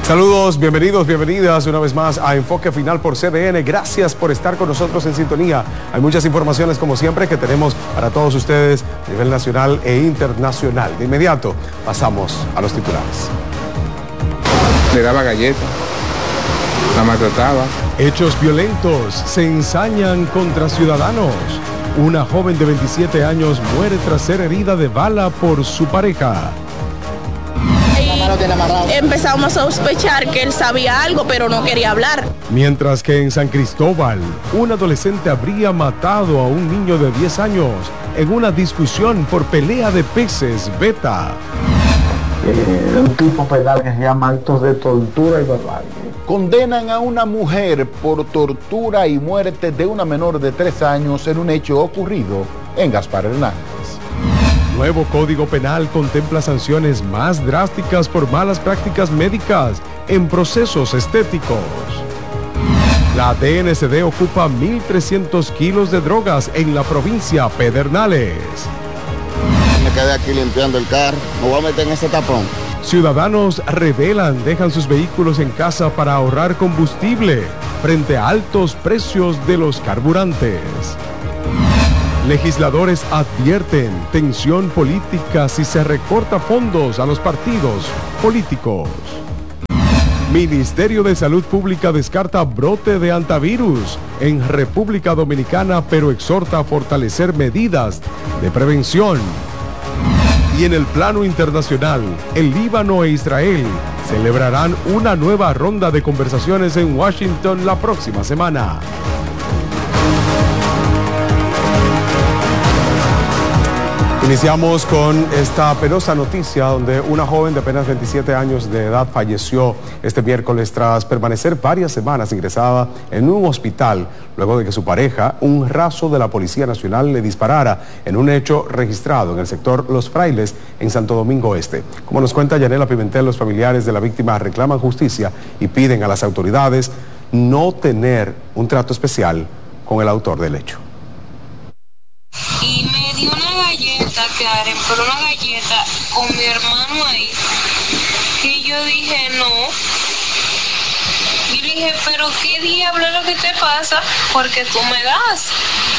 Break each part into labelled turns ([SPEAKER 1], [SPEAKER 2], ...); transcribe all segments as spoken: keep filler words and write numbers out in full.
[SPEAKER 1] Saludos, bienvenidos, bienvenidas una vez más a Enfoque Final por C D N. Gracias por estar con nosotros en sintonía. Hay muchas informaciones, como siempre, que tenemos para todos ustedes a nivel nacional e internacional. De inmediato, pasamos a los titulares.
[SPEAKER 2] Le daba galletas, la maltrataba.
[SPEAKER 1] Hechos violentos se ensañan contra ciudadanos. Una joven de veintisiete años muere tras ser herida de bala por su pareja.
[SPEAKER 3] Empezamos a sospechar que él sabía algo, pero no quería hablar.
[SPEAKER 1] Mientras que en San Cristóbal, un adolescente habría matado a un niño de diez años en una discusión por pelea de peces beta.
[SPEAKER 4] Eh, un tipo penal que se llama actos de tortura y barbarie.
[SPEAKER 5] Condenan a una mujer por tortura y muerte de una menor de tres años en un hecho ocurrido en Gaspar Hernández.
[SPEAKER 1] Nuevo Código Penal contempla sanciones más drásticas por malas prácticas médicas en procesos estéticos. La D N C D ocupa mil trescientos kilos de drogas en la provincia Pedernales.
[SPEAKER 6] Me quedé aquí limpiando el carro, me voy a meter en ese tapón.
[SPEAKER 1] Ciudadanos rebelan, dejan sus vehículos en casa para ahorrar combustible frente a altos precios de los carburantes. Legisladores advierten tensión política si se recorta fondos a los partidos políticos. Ministerio de Salud Pública descarta brote de hantavirus en República Dominicana, pero exhorta a fortalecer medidas de prevención. Y en el plano internacional, el Líbano e Israel celebrarán una nueva ronda de conversaciones en Washington la próxima semana. Iniciamos con esta penosa noticia donde una joven de apenas veintisiete años de edad falleció este miércoles tras permanecer varias semanas ingresada en un hospital luego de que su pareja, un raso de la Policía Nacional, le disparara en un hecho registrado en el sector Los Frailes en Santo Domingo Este. Como nos cuenta Yanela Pimentel, los familiares de la víctima reclaman justicia y piden a las autoridades no tener un trato especial con el autor del hecho.
[SPEAKER 7] Y me dio una galleta, Karen, pero una galleta con mi hermano ahí, que yo dije no. Y le dije, pero ¿qué diablo es lo que te pasa? Porque tú me das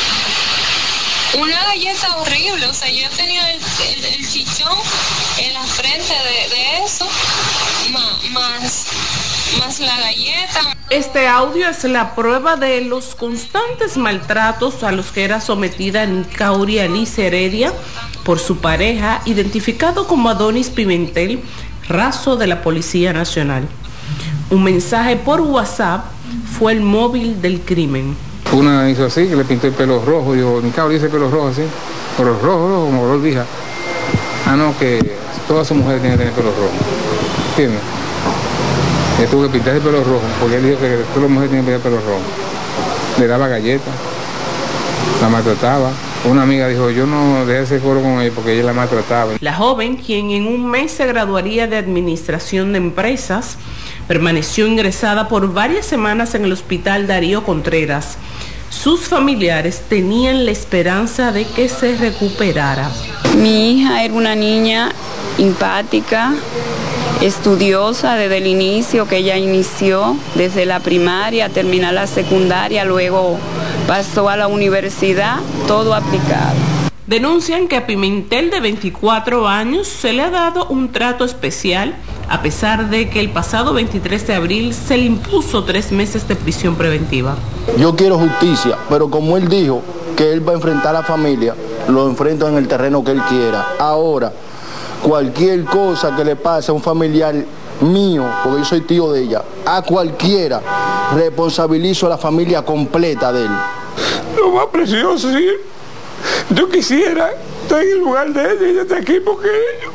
[SPEAKER 7] una galleta horrible. O sea, yo tenía el, el, el chichón en la frente de, de eso, más, más, más la galleta.
[SPEAKER 8] Este audio es la prueba de los constantes maltratos a los que era sometida Nicauria Alice Heredia por su pareja, identificado como Adonis Pimentel, raso de la Policía Nacional. Un mensaje por WhatsApp fue el móvil del crimen.
[SPEAKER 2] Una hizo así, que le pintó el pelo rojo, yo, Nicauria dice pelo rojo así, color rojo, rojo, como color vieja. Ah, no, que todas sus mujeres tienen que tener pelo rojo, ¿entiendes? Le tuvo que pintar el pelo rojo, porque él dijo que todas las mujeres tienen que pintar el pelo rojo. Le daba galletas, la maltrataba. Una amiga dijo, yo no dejé ese coro con ella porque ella la maltrataba.
[SPEAKER 8] La joven, quien en un mes se graduaría de Administración de Empresas, permaneció ingresada por varias semanas en el Hospital Darío Contreras. Sus familiares tenían la esperanza de que se recuperara.
[SPEAKER 9] Mi hija era una niña empática, estudiosa desde el inicio, que ella inició desde la primaria, terminó la secundaria, luego pasó a la universidad, todo aplicado.
[SPEAKER 8] Denuncian que a Pimentel, de veinticuatro años, se le ha dado un trato especial, a pesar de que el pasado veintitrés de abril se le impuso tres meses de prisión preventiva.
[SPEAKER 6] Yo quiero justicia, pero como él dijo que él va a enfrentar a la familia, lo enfrento en el terreno que él quiera. Ahora, cualquier cosa que le pase a un familiar mío, porque yo soy tío de ella, a cualquiera, responsabilizo a la familia completa de él.
[SPEAKER 2] Lo más precioso, sí. Yo quisiera estar en el lugar de ella y ella está aquí porque ellos,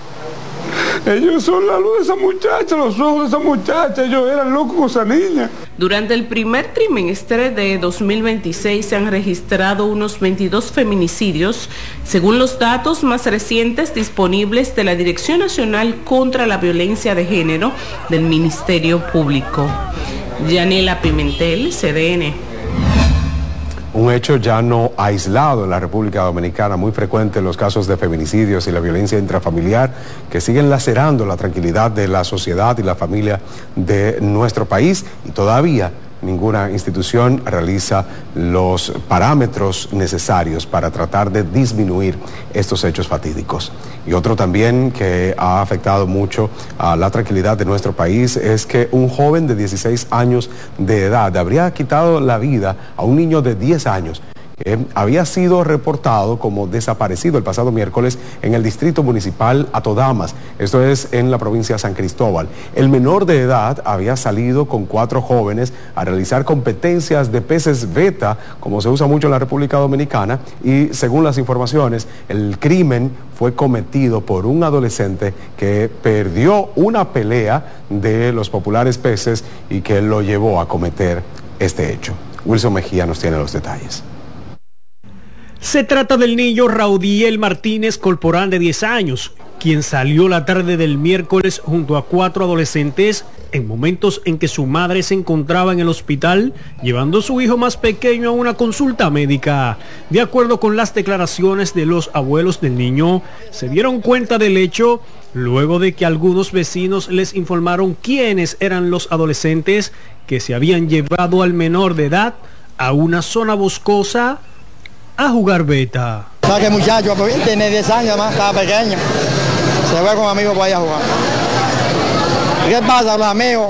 [SPEAKER 2] ellos son la luz de esa muchacha, los ojos de esa muchacha, ellos eran locos con esa niña.
[SPEAKER 8] Durante el primer trimestre de dos mil veintiséis se han registrado unos veintidós feminicidios, según los datos más recientes disponibles de la Dirección Nacional contra la Violencia de Género del Ministerio Público. Yanela Pimentel, C D N.
[SPEAKER 1] Un hecho ya no aislado en la República Dominicana, muy frecuente en los casos de feminicidios y la violencia intrafamiliar que siguen lacerando la tranquilidad de la sociedad y la familia de nuestro país, y todavía ninguna institución realiza los parámetros necesarios para tratar de disminuir estos hechos fatídicos. Y otro también que ha afectado mucho a la tranquilidad de nuestro país es que un joven de dieciséis años de edad habría quitado la vida a un niño de diez años. que había sido reportado como desaparecido el pasado miércoles en el distrito municipal Atodamas, esto es en la provincia de San Cristóbal. El menor de edad había salido con cuatro jóvenes a realizar competencias de peces beta, como se usa mucho en la República Dominicana, y según las informaciones, el crimen fue cometido por un adolescente que perdió una pelea de los populares peces y que lo llevó a cometer este hecho. Wilson Mejía nos tiene los detalles.
[SPEAKER 10] Se trata del niño Raudiel Martínez Corporán, de diez años, quien salió la tarde del miércoles junto a cuatro adolescentes en momentos en que su madre se encontraba en el hospital llevando a su hijo más pequeño a una consulta médica. De acuerdo con las declaraciones de los abuelos del niño, se dieron cuenta del hecho luego de que algunos vecinos les informaron quiénes eran los adolescentes que se habían llevado al menor de edad a una zona boscosa a jugar beta.
[SPEAKER 11] O sea que el muchacho tiene diez años más, estaba pequeño, se fue con amigos para allá a jugar. ¿Qué pasa? Los amigos